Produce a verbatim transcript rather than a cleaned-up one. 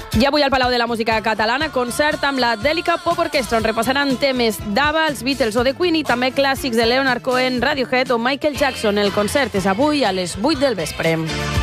I avui al Palau de la Música Catalana, concert amb la Dèlica Pop Orchestra, on repassaran temes d'Ava, els Beatles o de Queen i també clàssics de Leonard Cohen, Radiohead o Michael Jackson. El concert és avui a les vuit del vespre.